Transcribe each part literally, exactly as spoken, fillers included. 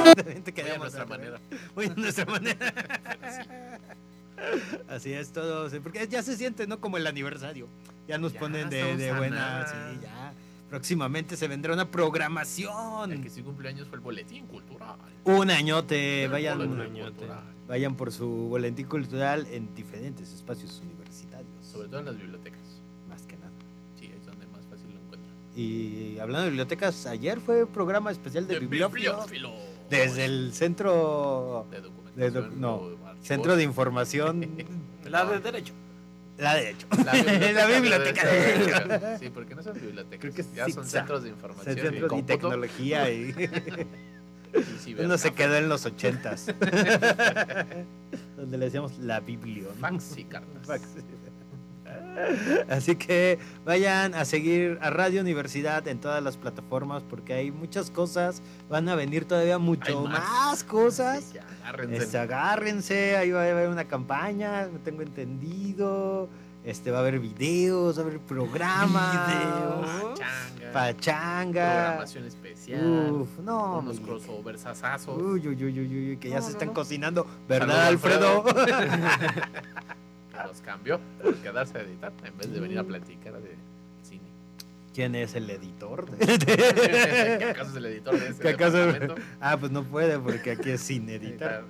También te Muy a queríamos nuestra dar de manera. ver. Muy a nuestra manera. Sí. Así es todo, sí, porque ya se siente, ¿no? Como el aniversario. Ya nos Ya, ponen de, estamos de a buena, nada. sí, ya. Próximamente se vendrá una programación. El que sí cumpleaños fue el boletín cultural. Un añote, El vayan, boletín añote. cultural. vayan por su boletín cultural en diferentes espacios universitarios. Sobre todo en las bibliotecas. Más que nada. Sí, ahí es donde más fácil lo encuentran. Y hablando de bibliotecas, ayer fue programa especial de, De bibliófilo. bibliófilo. Desde el centro De de documentación. doc- no, o archivos. centro de información, La de derecho. la de hecho. La biblioteca, La biblioteca de derecho. derecho. Sí, porque no son bibliotecas. Creo que ya sí, son sa- centros de información. Centro y de cómputo. tecnología y Y cibercafé. uno se quedó en los ochentas. Donde le decíamos la biblio. ¿no? Fax y cartas. Fax. Así que vayan a seguir a Radio Universidad en todas las plataformas porque hay muchas cosas, van a venir todavía mucho Hay más. más. cosas. Sí, que agárrense. Este, agárrense, ahí va a haber una campaña, no tengo entendido. Este, va a haber videos, va a haber programas, Videos. Pachanga. pachanga. Programación especial. Uf, no, unos mi- crossovers asazos. Uy, uy, uy, uy, uy, que ya No, se no, están no. cocinando, ¿verdad, Saludos, Alfredo? Que los cambió por quedarse a editar en vez de venir a platicar de cine. ¿Quién es el editor? ¿Qué acaso es el editor de ese ¿Qué acaso? departamento? Ah, pues no puede porque aquí es sin editar.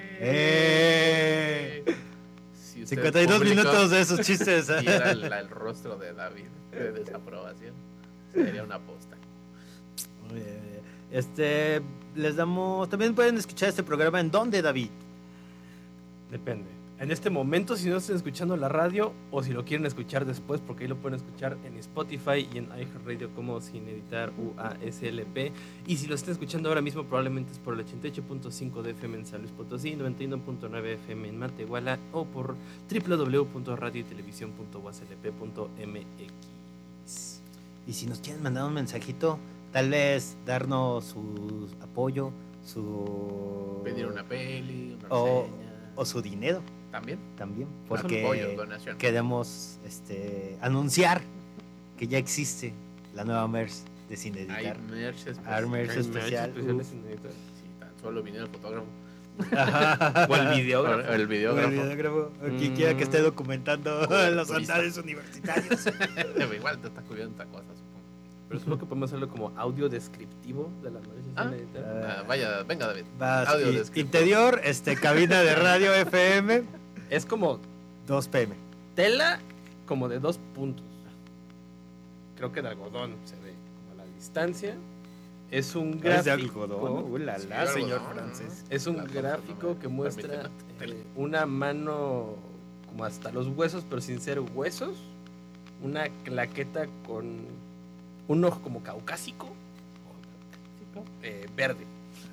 ¡Eh! Si usted, cincuenta y dos público, minutos de esos chistes. viera el, el rostro de David de desaprobación, sería una posta. Oye, Este, les damos, también pueden escuchar este programa en dónde, David. Depende. En este momento, si no están escuchando la radio o si lo quieren escuchar después, porque ahí lo pueden escuchar en Spotify y en iHeartRadio como Sin Editar U A S L P. Y si lo están escuchando ahora mismo, probablemente es por el ochenta y ocho punto cinco de F M en San Luis Potosí, noventa y uno punto nueve F M en Matehuala o por w w w punto radio y televisión punto u a s l p punto m x. Y si nos quieren mandar un mensajito, tal vez darnos su apoyo, su... Pedir una peli, una O- reseña. o su dinero También. también, Apoyo, porque donación. queremos este, anunciar que ya existe la nueva merch de Sin Hay Editar. merch especial. Hay merch Hay especial. especiales Uf. sin editar. Sí, tan solo viniera el fotógrafo. O el O videógrafo. el O videógrafo. el videógrafo, o quien Mm. quiera que esté documentando Coberturista. los andares universitarios. Igual te está cubriendo otra cosa, supongo. Pero supongo que podemos hacerlo como audio descriptivo de la merch sin Ah. editar. Ah, vaya, venga David. Vas, Audio y- descriptivo. interior, este, cabina de radio F M, Es como dos P M. tela como de dos puntos. Creo que de algodón se ve como a la distancia. Es un Es de gráfico. algodón. Uh, la, Sí, la, algodón, señor ¿no? francés. Es un Las cosas gráfico no me que muestra permiten la tela. eh, una mano como hasta los huesos, pero sin ser huesos. Una claqueta con un ojo como caucásico. eh, verde.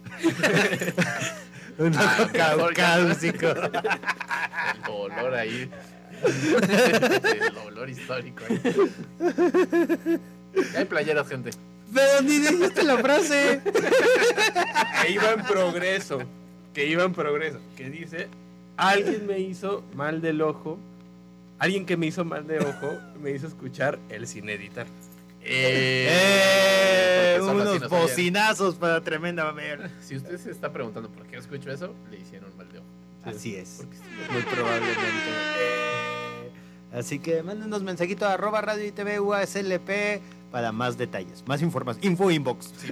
Un Ah, ojo mejor ya. caucásico. El olor ahí. El olor histórico ahí. Ya hay playeras, gente. Pero ni dijiste la frase. Que iba en progreso. Que iba en progreso. Que dice, alguien me hizo mal del ojo. Alguien que me hizo mal de ojo me hizo escuchar el sin editar. Eh, porque solo así unos nos oyen. bocinazos para tremenda ver. Si usted se está preguntando por qué escucho eso, le hicieron mal de ojo. Así es. Porque sí, Muy probablemente. Eh, así que mándenos mensajito a arroba radio y tv U A S L P para más detalles, más información. Info inbox. sí,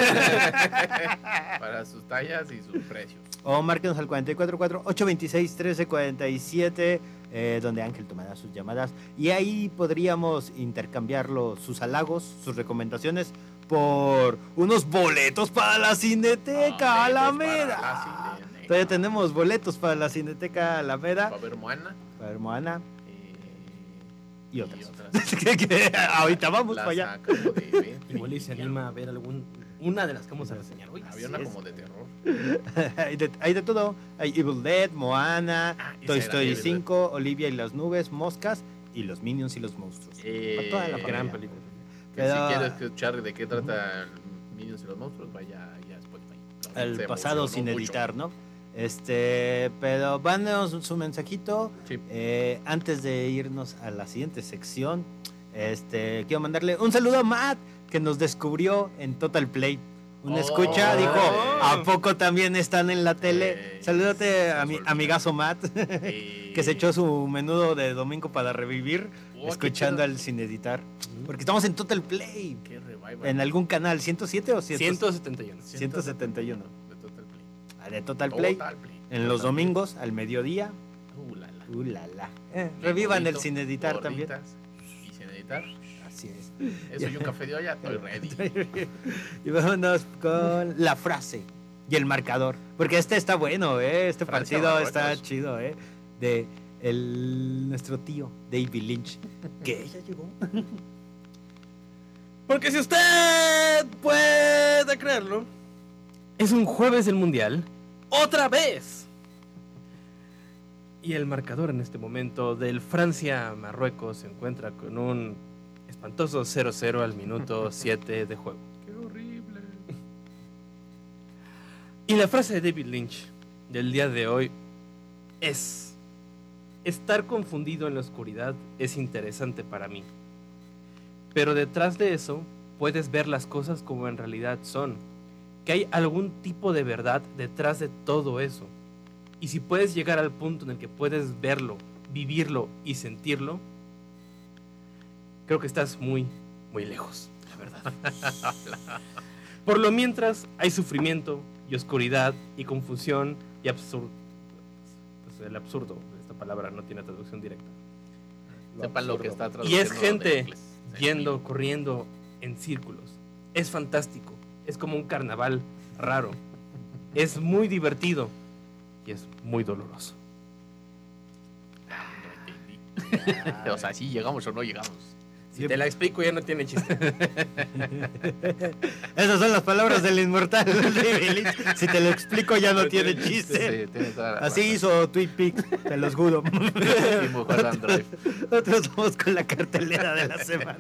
para sus tallas y sus precios. O márquenos al cuatro cuatro cuatro, ocho dos seis, uno tres cuatro siete, eh, donde Ángel tomará sus llamadas. Y ahí podríamos intercambiarlo, sus halagos, sus recomendaciones, por unos boletos para la Cineteca Boletos Alameda. para la Cineteca. Todavía tenemos boletos para la Cineteca Alameda, Va a haber Moana. para ver Moana eh, y otras. otras. Que- que ahorita vamos Las para allá. acabo de ver. Igual y se anima a ver algún una de las que vamos a reseñar hoy. Había una Así es. como de terror. hay, de, hay de todo. Hay Evil Dead, Moana, Ah, esa Toy era Story Evil Dead. cinco, Olivia y las nubes, Moscas y los Minions y los monstruos. Eh, Para toda la Gran familia. película. Que Pero- si quieres escuchar de qué trata Minions y los monstruos, vaya ya a Spotify. El Se pasado emocionó sin mucho. editar, ¿no? Este, pero mándenos su mensajito. Sí. Eh, antes de irnos a la siguiente sección, este, quiero mandarle un saludo a Matt, que nos descubrió en Total Play. un Oh. escucha, dijo, ¿a poco también están en la tele? Eh, Salúdate a se mi olvida. amigazo Matt, Eh, que se echó su menudo de domingo para revivir, oh, qué escuchando chido. al Sin Editar. Porque estamos en Total Play, Qué revival. en algún canal, ¿ciento siete o ciento? ciento setenta y uno. ciento setenta y uno. De Total Play. Ah, de Total Play, Total Play. en los Total Play. domingos, al mediodía. Uh, la, la. Uh, la, la. Eh, Qué revivan el bonito, Sin Editar también. gorditas Y sin editar. Así es. Eso y un café de olla, estoy ready. Y vámonos con la frase y el marcador. Porque este está bueno, ¿eh? Este Francia, partido Marruecos. está chido, ¿eh? De el, nuestro tío, David Lynch. Que ya llegó. Porque si usted puede creerlo, es un jueves del Mundial. ¡Otra vez! Y el marcador en este momento del Francia-Marruecos se encuentra con un espantoso cero cero al minuto siete de juego. Qué horrible. Y la frase de David Lynch del día de hoy es: estar confundido en la oscuridad es interesante para mí. Pero detrás de eso puedes ver las cosas como en realidad son. Que hay algún tipo de verdad detrás de todo eso. Y si puedes llegar al punto en el que puedes verlo, vivirlo y sentirlo, creo que estás muy, muy lejos, la verdad. Por lo mientras hay sufrimiento y oscuridad y confusión y absurdo. Pues el absurdo, esta palabra no tiene traducción directa. Sepan lo que está Y traduciendo. es gente de inglés. yendo, corriendo en círculos. Es fantástico. Es como un carnaval raro. Es muy divertido. Y es muy doloroso. No entendí. O sea, si llegamos o no llegamos. Si te la explico ya no tiene chiste. Esas son las palabras del inmortal David Lynch. Si te lo explico ya no tiene chiste. Sí, tiene toda la Así razón. hizo Twin Peaks, te los juro. Y Mulholland Drive. Nosotros vamos con la cartelera de la semana.